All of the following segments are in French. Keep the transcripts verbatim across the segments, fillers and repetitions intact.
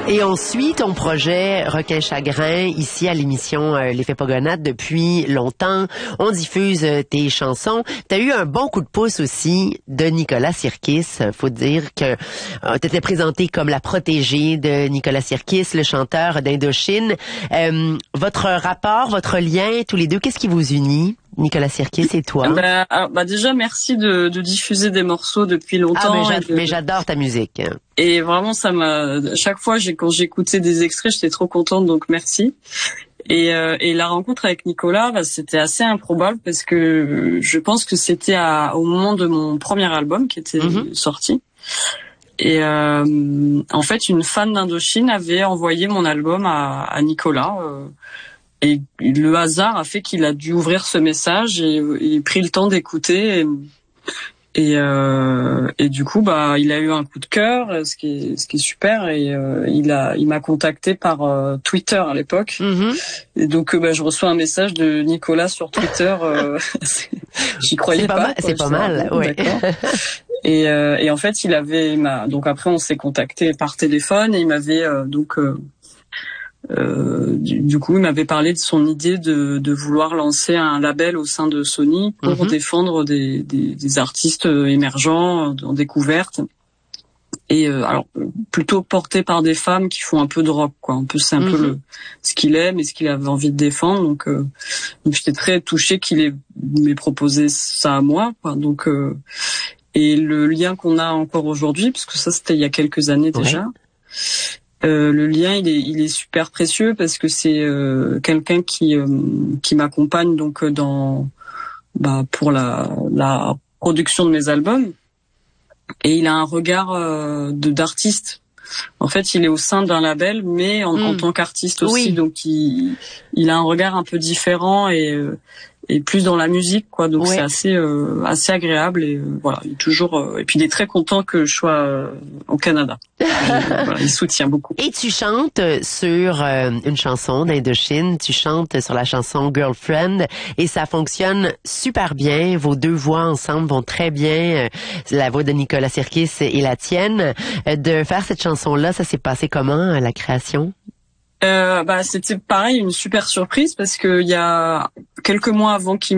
Et on suit ton projet Requin Chagrin ici à l'émission euh, L'Effet Pogonade depuis longtemps. On diffuse euh, tes chansons. Tu as eu un bon coup de pouce aussi de Nicolas Sirkis. Faut dire que euh, tu étais présenté comme la protégée de Nicolas Sirkis, le chanteur d'Indochine. Euh, votre rapport, votre lien, tous les deux, qu'est-ce qui vous unit? Nicolas Sirkis et toi? Bah, alors, bah déjà merci de, de diffuser des morceaux depuis longtemps. Ah, mais, j'a- de... mais j'adore ta musique. Et vraiment ça m'a. Chaque fois j'ai quand j'écoutais des extraits, j'étais trop contente, donc merci. Et, euh, et la rencontre avec Nicolas, bah, c'était assez improbable parce que je pense que c'était à, au moment de mon premier album qui était mm-hmm. sorti. Et euh, en fait, une fan d'Indochine avait envoyé mon album à, à Nicolas. Euh, Et le hasard a fait qu'il a dû ouvrir ce message et, et pris le temps d'écouter. Et, et, euh, et du coup, bah, il a eu un coup de cœur, ce qui est, ce qui est super. Et euh, il a, il m'a contacté par euh, Twitter à l'époque. Mm-hmm. Et donc, euh, bah, je reçois un message de Nicolas sur Twitter. Euh, J'y croyais c'est pas. pas. Mal, c'est pas mal, oui. Et, euh, et en fait, il avait, il m'a, donc après, on s'est contacté par téléphone et il m'avait euh, donc. Euh, Euh, du, du coup, il m'avait parlé de son idée de, de vouloir lancer un label au sein de Sony pour mm-hmm. défendre des, des, des artistes émergents en découverte. Et euh, alors plutôt porté par des femmes qui font un peu de rock, quoi. Un peu, c'est un mm-hmm. peu le, ce qu'il aime et ce qu'il avait envie de défendre. Donc, euh, donc j'étais très touchée qu'il ait m'ait proposé ça à moi, quoi. Donc, euh, et le lien qu'on a encore aujourd'hui, parce que ça c'était il y a quelques années déjà. Ouais. Euh, le lien il est il est super précieux parce que c'est euh, quelqu'un qui euh, qui m'accompagne donc dans bah pour la la production de mes albums et il a un regard euh, de d'artiste. En fait, il est au sein d'un label mais en, mmh. en tant qu'artiste aussi, oui. Donc il il a un regard un peu différent et euh, et plus dans la musique, quoi. Donc ouais. c'est assez euh, assez agréable et euh, voilà, il est toujours euh, et puis il est très content que je sois euh, au Canada. Et, voilà, il soutient beaucoup. Et tu chantes sur euh, une chanson d'Indochine, tu chantes sur la chanson Girlfriend et ça fonctionne super bien. Vos deux voix ensemble vont très bien. Euh, la voix de Nicolas Sirkis et la tienne. Euh, de faire cette chanson-là, ça s'est passé comment, la création? Euh, bah c'était pareil, une super surprise parce que il y a quelques mois avant qu'il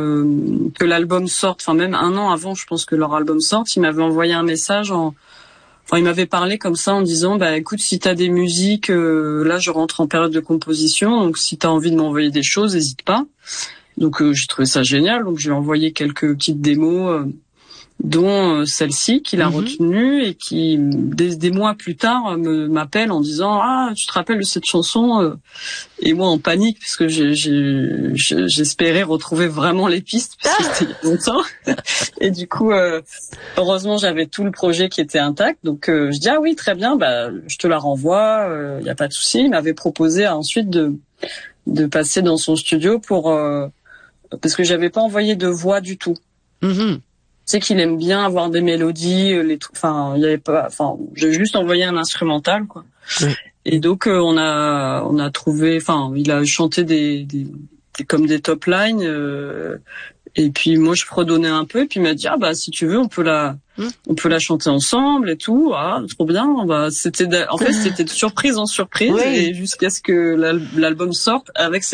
me que l'album sorte, enfin même un an avant, je pense que leur album sorte, il m'avait envoyé un message en enfin il m'avait parlé comme ça en disant bah écoute, si t'as des musiques, euh, là je rentre en période de composition, donc si t'as envie de m'envoyer des choses, hésite pas. Donc euh, j'ai trouvé ça génial, donc j'ai envoyé quelques petites démos euh, dont celle-ci qu'il a mm-hmm. retenue et qui des, des mois plus tard me m'appelle en disant ah tu te rappelles de cette chanson et moi en panique puisque j'ai, j'ai, j'espérais retrouver vraiment les pistes parce que c'était il y a longtemps et du coup euh, heureusement j'avais tout le projet qui était intact donc euh, je dis ah oui très bien bah je te la renvoie il euh, y a pas de souci. Il m'avait proposé ensuite de de passer dans son studio pour euh, parce que j'avais pas envoyé de voix du tout. Mm-hmm. C'est qu'il aime bien avoir des mélodies, les trucs. Enfin, il y avait pas. Enfin, j'ai juste envoyé un instrumental, quoi. Oui. Et donc euh, on a on a trouvé. Enfin, il a chanté des, des, des comme des top lines. Euh, et puis moi je fredonnais un peu. Et puis il m'a dit ah bah si tu veux on peut la mmh. on peut la chanter ensemble et tout. Ah trop bien. Bah c'était en fait c'était de surprise en surprise oui. Et jusqu'à ce que l'album sorte avec